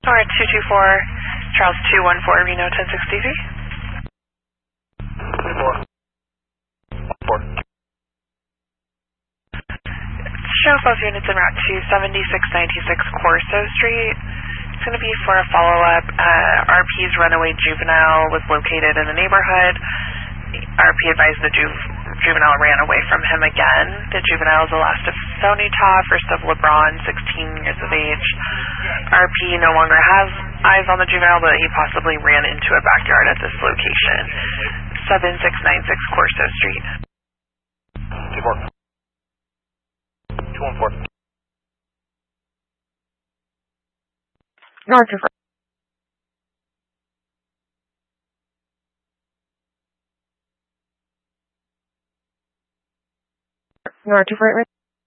Alright, 224, Charles 214, Reno 1063. 4. Show both units en route to 7696 Corso Street. It's going to be for a follow-up. RP's runaway juvenile was located in the neighborhood. RP advised the juvenile ran away from him again. The juvenile is the last of Sonita, first of LeBron, 16 years of age. RP no longer has eyes on the juvenile, but he possibly ran into a backyard at this location. 7696 Corso Street. 214. North of right.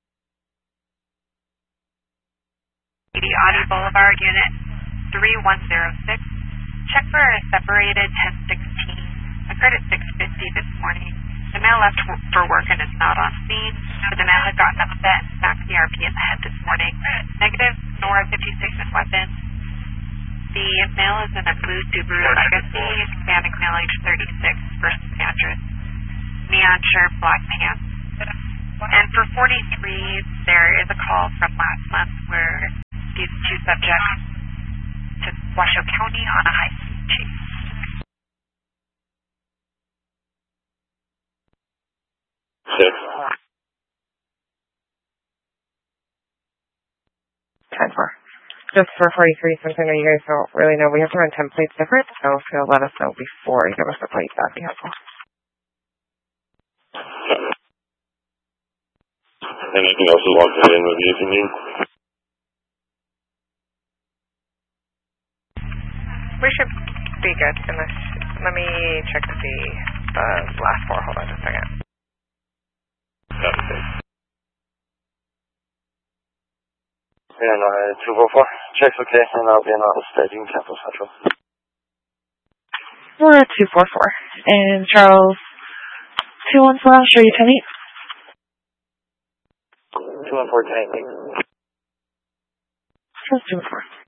Audi Boulevard, Unit 3106. Check for a separated 1016. Occurred at 6:50 this morning. The male left for work and is not on scene. The male had gotten upset and smacked the RP in the head this morning. Negative, Nora 56 with weapon. The male is in a blue Subaru Legacy, Hispanic male age 36, first address. Neon shirt, black pants. And for 43, there is a call from last month where these two subjects to Washoe County on a high-speed chase. Just for 43, something that you guys don't really know. We have to run templates different, so if you'll let us know before you give us the plate, that'd be helpful. Anything else you want to in with you if you need? We should be good, unless, let me check to see the last four. Hold on just a second. Yeah, no, 244. Check's okay, and I'll be in the staging Capital Central. We're at 244. And Charles 214, I'll show you 10-8. 214, 10-8. Charles 214.